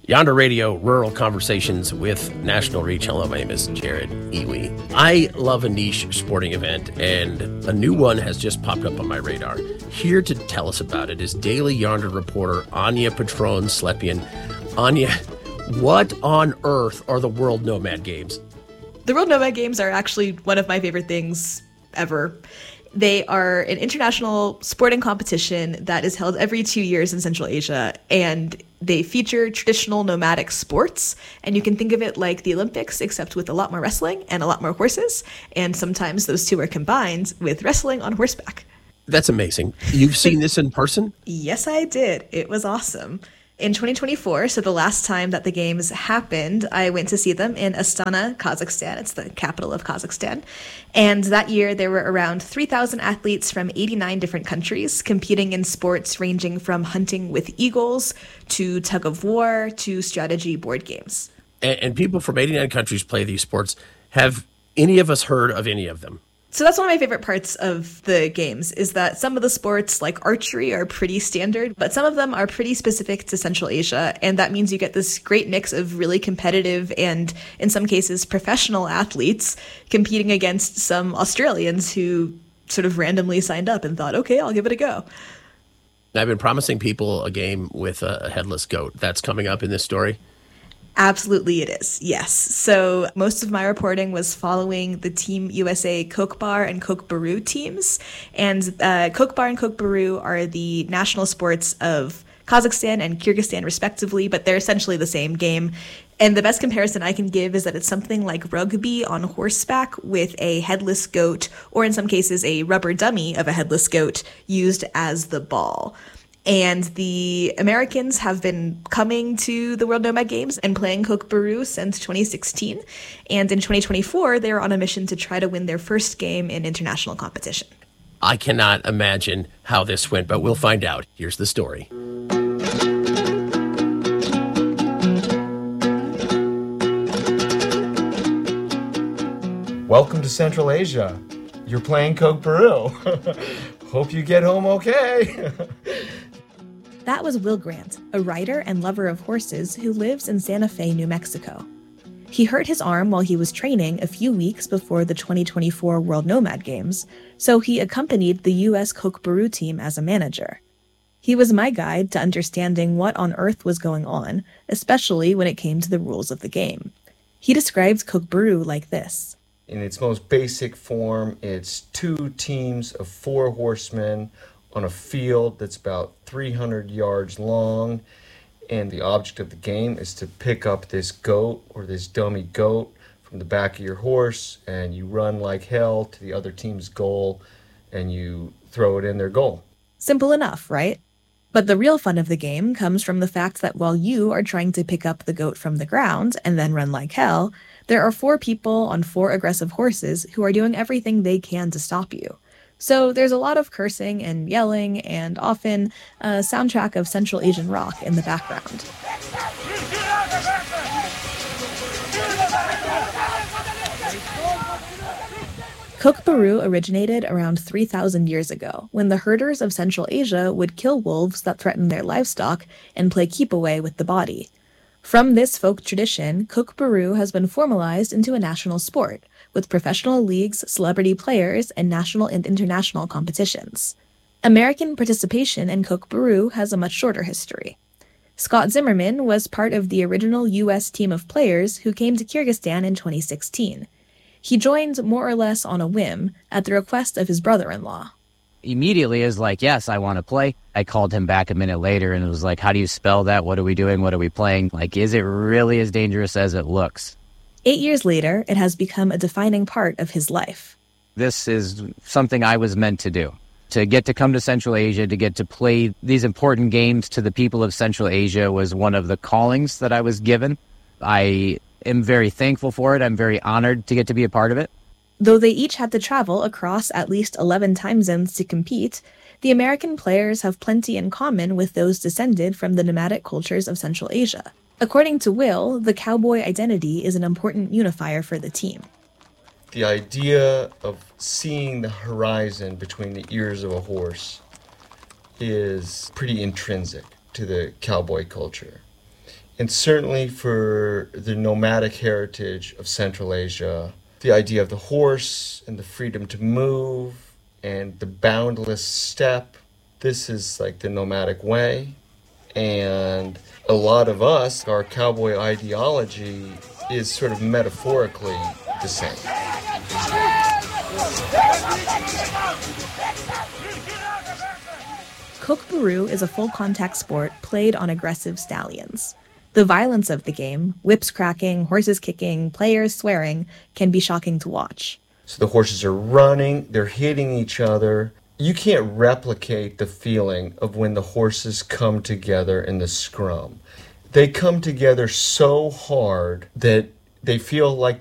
Yonder Radio, Rural Conversations with National Reach. Hello, my name is Jared Iwi. I love a niche sporting event, and a new one has just popped up on my radar. Here to tell us about it is Daily Yonder reporter Anya Patron-Slepian. Anya, what on earth are the World Nomad Games? The World Nomad Games are actually one of my favorite things ever. They are an international sporting competition that is held every 2 years in Central Asia, and they feature traditional nomadic sports. And you can think of it like the Olympics, except with a lot more wrestling and a lot more horses. And sometimes those two are combined with wrestling on horseback. That's amazing. You've seen this in person? Yes, I did. It was awesome. In 2024, so the last time that the games happened, I went to see them in Astana, Kazakhstan. It's the capital of Kazakhstan. And that year, there were around 3,000 athletes from 89 different countries competing in sports ranging from hunting with eagles to tug of war to strategy board games. And people from 89 countries play these sports. Have any of us heard of any of them? So that's one of my favorite parts of the games, is that some of the sports like archery are pretty standard, but some of them are pretty specific to Central Asia. And that means you get this great mix of really competitive and, in some cases, professional athletes competing against some Australians who sort of randomly signed up and thought, okay, I'll give it a go. I've been promising people a game with a headless goat. That's coming up in this story? Absolutely it is, yes. So most of my reporting was following the Team USA Kokbar and Kokbaru teams. And Kokbar and Kokbaru are the national sports of Kazakhstan and Kyrgyzstan respectively, but they're essentially the same game. And the best comparison I can give is that it's something like rugby on horseback with a headless goat, or in some cases a rubber dummy of a headless goat used as the ball. And the Americans have been coming to the World Nomad Games and playing Kokbaru since 2016. And in 2024, they are on a mission to try to win their first game in international competition. I cannot imagine how this went, but we'll find out. Here's the story. Welcome to Central Asia. You're playing Kokbaru. Hope you get home okay. That was Will Grant, a writer and lover of horses who lives in Santa Fe, New Mexico. He hurt his arm while he was training a few weeks before the 2024 World Nomad Games, so he accompanied the U.S. Kokbaru team as a manager. He was my guide to understanding what on earth was going on, especially when it came to the rules of the game. He describes Kokbaru like this. In its most basic form, it's 2 teams of 4 horsemen on a field that's about 300 yards long, and the object of the game is to pick up this goat or this dummy goat from the back of your horse, and you run like hell to the other team's goal, and you throw it in their goal. Simple enough, right? But the real fun of the game comes from the fact that while you are trying to pick up the goat from the ground and then run like hell, there are 4 people on 4 aggressive horses who are doing everything they can to stop you. So there's a lot of cursing and yelling and often a soundtrack of Central Asian rock in the background. Kokbaru originated around 3,000 years ago, when the herders of Central Asia would kill wolves that threatened their livestock and play keep-away with the body. From this folk tradition, Kokbaru has been formalized into a national sport, with professional leagues, celebrity players, and national and international competitions. American participation in Kokbaru has a much shorter history. Scott Zimmerman was part of the original U.S. team of players who came to Kyrgyzstan in 2016. He joined more or less on a whim at the request of his brother-in-law. Immediately is like, yes, I want to play. I called him back a minute later and it was like, how do you spell that? What are we doing? What are we playing? Like, is it really as dangerous as it looks? 8 years later, it has become a defining part of his life. This is something I was meant to do. To get to come to Central Asia, to get to play these important games to the people of Central Asia was one of the callings that I was given. I am very thankful for it. I'm very honored to get to be a part of it. Though they each had to travel across at least 11 time zones to compete, the American players have plenty in common with those descended from the nomadic cultures of Central Asia. According to Will, the cowboy identity is an important unifier for the team. The idea of seeing the horizon between the ears of a horse is pretty intrinsic to the cowboy culture. And certainly for the nomadic heritage of Central Asia, the idea of the horse and the freedom to move and the boundless steppe, this is like the nomadic way. And a lot of us, our cowboy ideology is sort of metaphorically the same. Kookaburra is a full-contact sport played on aggressive stallions. The violence of the game, whips cracking, horses kicking, players swearing, can be shocking to watch. So the horses are running, they're hitting each other. You can't replicate the feeling of when the horses come together in the scrum. They come together so hard that they feel like